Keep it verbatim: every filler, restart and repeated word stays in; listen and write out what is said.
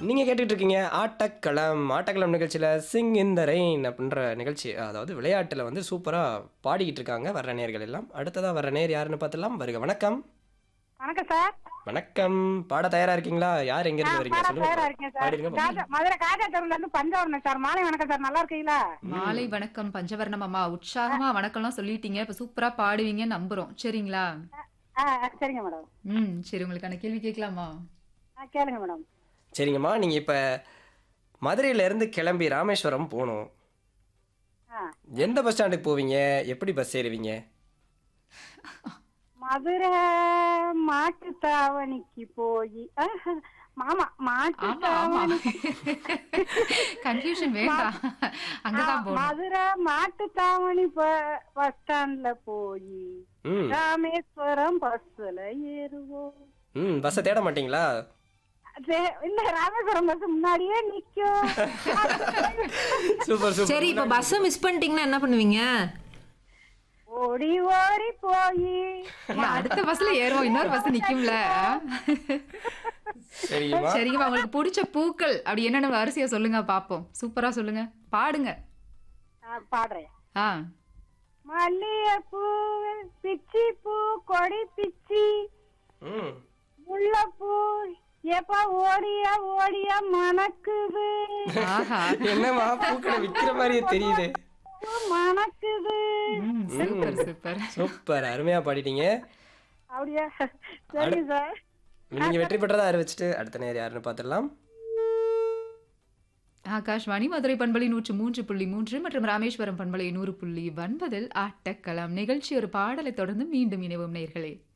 நீங்க கேட்டுட்டு இருக்கீங்க ஆட்டக்களம். ஆட்டக்களம் நிகழ்ச்சியில சிங் இன் த ரெயின் அப்படின்ற நிகழ்ச்சி. அதாவது விளையாட்டுல வந்து சூப்பரா பாடிக்கிட்டு இருக்காங்க வர்ற நேயர்கள் எல்லாம். அடுத்ததா வர்ற நேயர் யாருன்னு பார்த்துடலாம். வருக வணக்கம். வணக்கம் சார். வணக்கம். பாட தயாரா இருக்கீங்களா? யார் எங்க ஆ இருந்து வரீங்க பாட சொல்லுங்க தயாரா பாப்போம். இருக்கேன் சார். பாடிடுங்க பாப்போம். காஜா மதுரை காஜா தெருவுல இருந்து பஞ்சவர்ணம் சார். மாலை வணக்கம் சார். நல்லா இருக்கீங்களா? மாலை வணக்கம் பஞ்சவர்ணம் அம்மா. உற்சாகமா வணக்கம்லாம் சொல்லிட்டீங்க. இப்ப சூப்பரா பாடுவீங்க நம்புறோம். சரிங்களா? ஆ ஆ, சரிங்க மேடம். ம் சரி, உங்களுக்கான கேள்வி கேட்கலாமா? ஆ கேளுங்க மேடம். சரிங்கம்மா, நீங்க இப்ப மதுரையில இருந்து கிளம்பி ராமேஸ்வரம் போகணும். ஆ எந்த பஸ் ஸ்டாண்டுக்கு போவீங்க? எப்படி பஸ் ஏறுவீங்க? மதுரை மாட்டு தாவணிக்கு போய் மாமா மாட்டு ஆமா ஆமா, தாவணி கன்ஃபியூஷன் வேண்டாம். அங்கதான் போகணும். மதுரை மாட்டு தாவணி ப- பஸ் ஸ்டாண்ட்ல போய் ம் ராமேஸ்வரம் பஸ்ல ஏறுவோம். ம் பஸ்ஸை தேட மாட்டீங்களா? சே- இல்ல ராமேஸ்வரம் பஸ் முன்னாடியே நிக்கும். Super super. சரி, இப்போ பஸ்ஸை மிஸ் பண்ணிட்டீங்கன்னா என்ன பண்ணுவீங்க? ஓடி ஓடி போய் இல்ல, அடுத்த பஸ்ல ஏறுவோம், இன்னொரு பஸ் நிக்கும்ல. சரிங்கம்மா. சரிங்கப்பா, உங்களுக்கு பிடிச்ச பூக்கள் அப்படி என்னென்ன வரிசையா சொல்லுங்க பாப்போம். சூப்பரா சொல்லுங்க, பாடுங்க. ஆ, பாடுறேன். ஆ மல்லிகைப்பூ பிச்சி பூ கொடி பிச்சி ம் முல்லைப்பூ எப்ப ஓடியா ஓடியா மணக்குது ஆஹா, என்னம்மா பூக்களை விக்கிற மாதிரியே தெரியுது. பூ மணக்குது. ம் சூப்பர் சூப்பர். சூப்பர், அருமையா பாடிட்டீங்க. அப்படியா? சரி சார். நீங்க வெற்றி பெற்றதா அறிவிச்சிட்டு அடுத்த நேரம் யாருன்னு பார்த்துடலாம். ஆகாஷ்வாணி மதுரை பண்பலை நூற்று மூன்று புள்ளி மூன்று மற்றும் ராமேஸ்வரம் பண்பலை நூறு புள்ளி ஒன்பதில் ஆட்டக்களம் நிகழ்ச்சி ஒரு பாடலை தொடர்ந்து மீண்டும் இணைவும் நேயர்களே.